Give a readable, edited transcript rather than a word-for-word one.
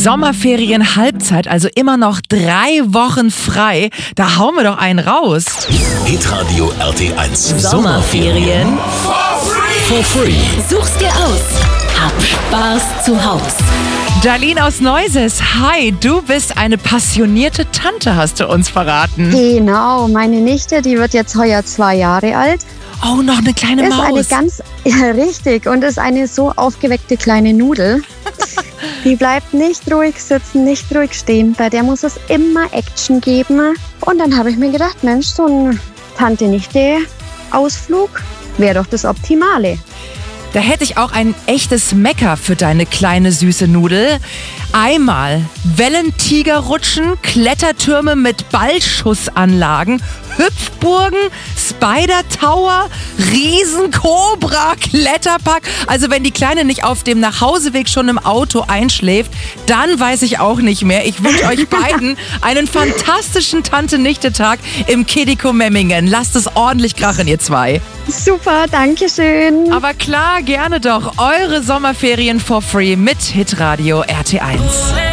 Sommerferien Halbzeit, also immer noch 3 Wochen frei. Da hauen wir doch einen raus. Hitradio RT1. Sommerferien For free. Such's dir aus. Hab Spaß zu Haus. Darlene aus Neuses, hi, du bist eine passionierte Tante, hast du uns verraten. Genau, meine Nichte, die wird jetzt heuer 2 Jahre alt. Oh, noch eine kleine Ist eine Maus. richtig, und ist eine so aufgeweckte kleine Nudel. Die bleibt nicht ruhig sitzen, nicht ruhig stehen. Bei der muss es immer Action geben. Und dann habe ich mir gedacht, Mensch, so ein Tante-Nichte-Ausflug wäre doch das Optimale. Da hätte ich auch ein echtes Mecker für deine kleine süße Nudel. Einmal Wellentigerrutschen, Klettertürme mit Ballschussanlagen, Hüpfburgen, Spider-Tower, Riesenkobra-Kletterpark. Also wenn die Kleine nicht auf dem Nachhauseweg schon im Auto einschläft, dann weiß ich auch nicht mehr. Ich wünsche euch beiden einen fantastischen Tante-Nichte-Tag im Kidiko Memmingen. Lasst es ordentlich krachen, ihr zwei. Super, danke schön. Aber klar, gerne doch. Eure Sommerferien for free mit Hitradio RT1.